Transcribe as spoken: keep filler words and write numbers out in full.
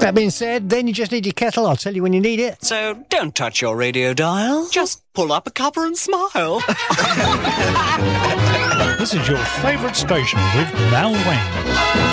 That being said, then you just need your kettle. I'll tell you when you need it. So don't touch your radio dial. Just pull up a cuppa and smile. This is your favourite station with Mal Wayne.